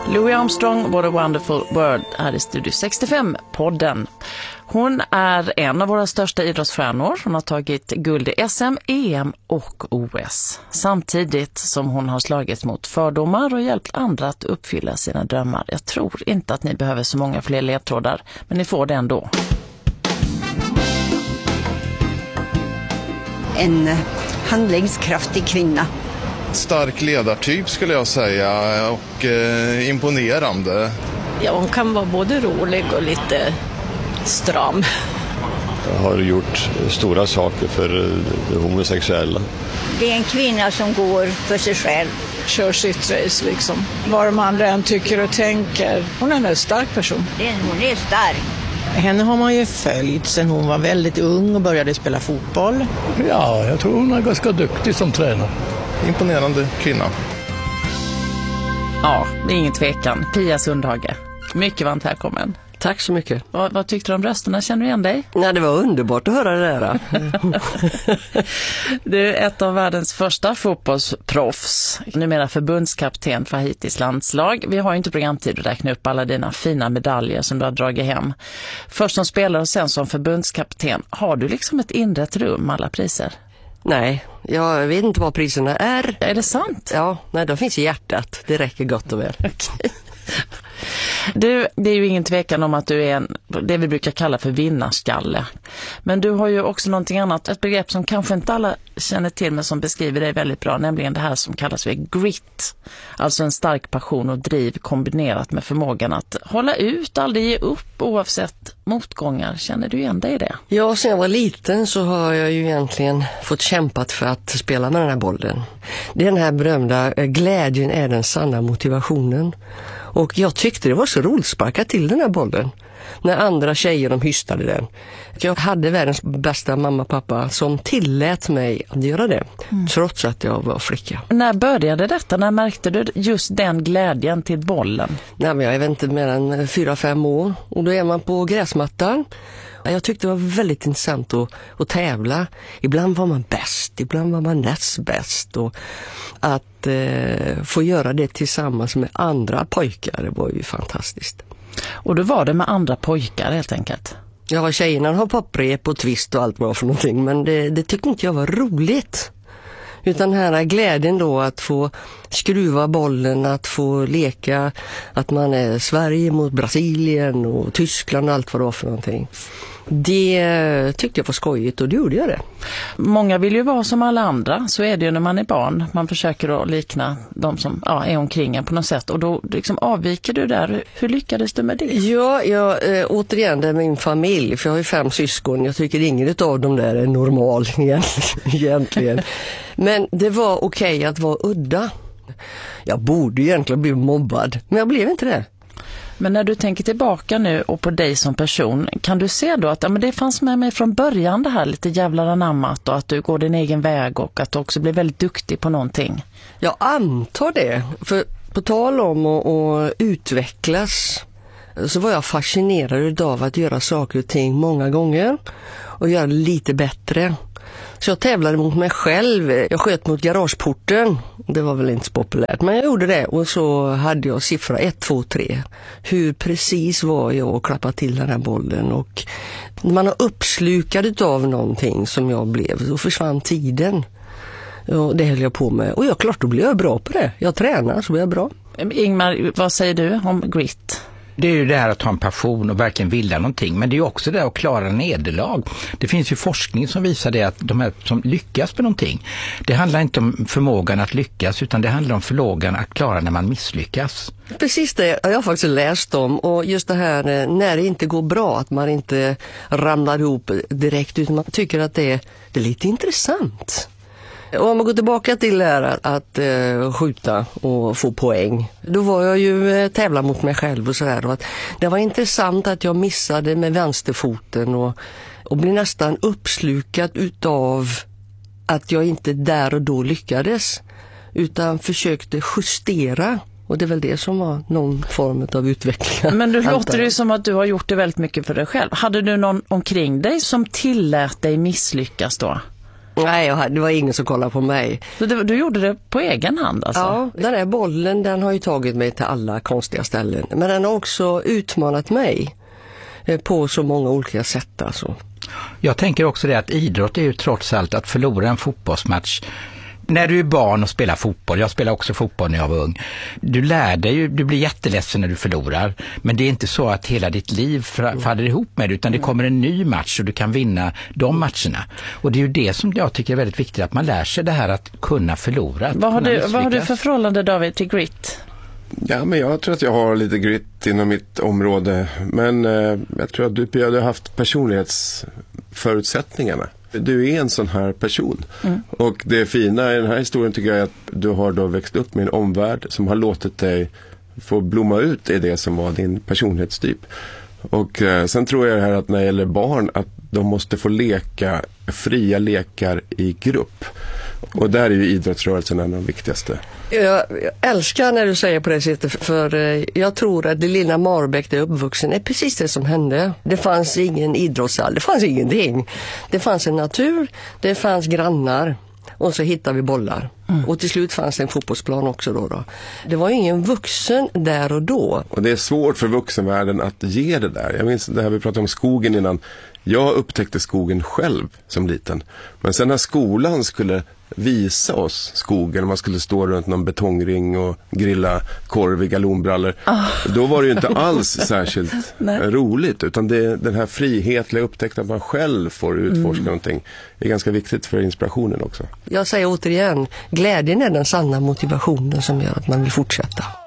Louis Armstrong, What a Wonderful World, här i Studio 65-podden. Hon är en av våra största idrottsstjärnor. Hon har tagit guld i SM, EM och OS. Samtidigt som hon har slagit mot fördomar och hjälpt andra att uppfylla sina drömmar. Jag tror inte att ni behöver så många fler ledtrådar, men ni får det ändå. En handlingskraftig kvinna. Stark ledartyp skulle jag säga och imponerande. Ja, hon kan vara både rolig och lite stram. Jag har gjort stora saker för de homosexuella. Det är en kvinna som går för sig själv. Kör sitt race liksom. Vad de andra än tycker och tänker. Hon är en stark person. Hon är stark. Henne har man ju följt sedan hon var väldigt ung och började spela fotboll. Ja, jag tror hon är ganska duktig som tränare. Imponerande kvinna. Ja, det är ingen tvekan. Pia Sundhage. Mycket varmt välkommen. Tack så mycket. Vad tyckte du om rösterna? Känner du igen dig? Nej, det var underbart att höra det där. Du är ett av världens första fotbollsproffs. Numera förbundskapten för Haitis landslag. Vi har ju inte programtid att räkna upp alla dina fina medaljer som du har dragit hem. Först som spelare och sen som förbundskapten. Har du liksom ett inrett rum med alla priser? Nej, jag vet inte vad priserna är. Är det sant? Ja, nej, de finns i hjärtat. Det räcker gott och väl. Okej. Du, det är ju ingen tvekan om att du är det vi brukar kalla för vinnarskalle. Men du har ju också någonting annat, ett begrepp som kanske inte alla känner till men som beskriver dig väldigt bra, nämligen det här som kallas för grit. Alltså en stark passion och driv kombinerat med förmågan att hålla ut, aldrig ge upp oavsett motgångar. Känner du igen dig i det? Ja, sen jag var liten så har jag ju egentligen fått kämpat för att spela med den här bollen. Den här berömda glädjen är den sanna motivationen. Och jag tyckte det var så roligt att sparka till den här bollen. När andra tjejer de hystade den. Jag hade världens bästa mamma och pappa som tillät mig att göra det. Trots att jag var flicka. När började detta? När märkte du just den glädjen till bollen? Nej, men jag vet inte, mer än 4-5 år. Och då är man på gräsmattan. Jag tyckte det var väldigt intressant att tävla. Ibland var man bäst, ibland var man näst bäst. Och att få göra det tillsammans med andra pojkar, det var ju fantastiskt. Och då var det med andra pojkar helt enkelt? Ja, tjejerna har popprep och twist och allt var för någonting. Men det tyckte inte jag var roligt. Utan här glädjen då att få skruva bollen, att få leka, att man är Sverige mot Brasilien och Tyskland och allt vad det var för någonting. Det tyckte jag var skojigt och det gjorde jag det. Många vill ju vara som alla andra, så är det ju när man är barn. Man försöker att likna de som är omkring en på något sätt och då liksom avviker du där. Hur lyckades du med det? Ja, återigen det är min familj, för jag har ju 5 syskon. Jag tycker ingen av dem där är normal egentligen. Men det var okej att vara udda. Jag borde egentligen bli mobbad, men jag blev inte det. Men när du tänker tillbaka nu och på dig som person, kan du se då att men det fanns med mig från början det här lite jävlar anammat och att du går din egen väg och att du också blir väldigt duktig på någonting? Jag antar det, för på tal om att utvecklas så var jag fascinerad av att göra saker och ting många gånger och göra det lite bättre. Så jag tävlade mot mig själv. Jag sköt mot garageporten. Det var väl inte så populärt, men jag gjorde det. Och så hade jag siffra 1, 2, 3. Hur precis var jag att klappa till den här bollen. Och när man har uppslukad av någonting som jag blev, så försvann tiden. Och det höll jag på med. Och klart, då blev jag bra på det. Jag tränar så blir jag bra. Ingmar, vad säger du om grit? Det är ju det här att ha en passion och verkligen vilja någonting. Men det är ju också det att klara nederlag. Det finns ju forskning som visar det att de här som lyckas med någonting, det handlar inte om förmågan att lyckas utan det handlar om förmågan att klara när man misslyckas. Precis det har jag faktiskt läst om. Och just det här när det inte går bra, att man inte ramlar ihop direkt utan man tycker att det är lite intressant. Och om man går tillbaka till det här att skjuta och få poäng, då var jag ju tävla mot mig själv och sådär. Och att det var intressant att jag missade med vänsterfoten och blev nästan uppslukad utav att jag inte där och då lyckades utan försökte justera. Och det är väl det som var någon form av utveckling. Men du låter det som att du har gjort det väldigt mycket för dig själv. Hade du någon omkring dig som tillät dig misslyckas då? Nej, det var ingen som kollade på mig. Så du gjorde det på egen hand alltså? Ja, den här bollen, den har ju tagit mig till alla konstiga ställen. Men den har också utmanat mig på så många olika sätt alltså. Jag tänker också det att idrott är ju trots allt att förlora en fotbollsmatch. När du är barn och spelar fotboll, jag spelar också fotboll när jag var ung, du lär dig ju, du blir jätteledsen när du förlorar, men det är inte så att hela ditt liv faller ihop med det, utan det kommer en ny match och du kan vinna de matcherna. Och det är ju det som jag tycker är väldigt viktigt, att man lär sig det här att kunna förlora. Vad har du för förhållande, David, till grit? Ja, men jag tror att jag har lite grit inom mitt område, men jag tror att du har haft personlighetsförutsättningarna. Du är en sån här person. Och det fina i den här historien tycker jag är att du har då växt upp med en omvärld som har låtit dig få blomma ut i det som var din personlighetstyp. Och sen tror jag här att när det gäller barn att de måste få leka fria lekar i grupp. Och där är ju idrottsrörelsen en av de viktigaste. Jag älskar när du säger på det sättet, för jag tror att det lilla Marbäck där uppvuxen är precis det som hände. Det fanns ingen idrottshall, det fanns ingenting. Det fanns en natur, det fanns grannar och så hittade vi bollar. Och till slut fanns det en fotbollsplan också då. Det var ingen vuxen där och då. Och det är svårt för vuxenvärlden att ge det där. Jag minns det här vi pratade om skogen innan. Jag upptäckte skogen själv som liten. Men sen när skolan skulle visa oss skogen, man skulle stå runt någon betongring och grilla korv i galonbrallor, då var det ju inte alls särskilt roligt, utan den här frihetliga upptäckten att man själv får utforska någonting är ganska viktigt för inspirationen också. Jag säger återigen, glädjen är den sanna motivationen som gör att man vill fortsätta.